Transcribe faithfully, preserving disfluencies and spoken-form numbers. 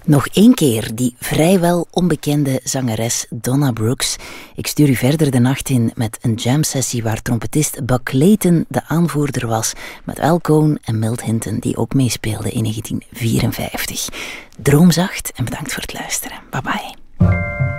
Nog één keer die vrijwel onbekende zangeres Donna Brooks. Ik stuur u verder de nacht in met een jam-sessie waar trompetist Buck Clayton de aanvoerder was, met Al Cohn en Milt Hinton die ook meespeelden in negentien vierenvijftig. Droom zacht en bedankt voor het luisteren. Bye bye.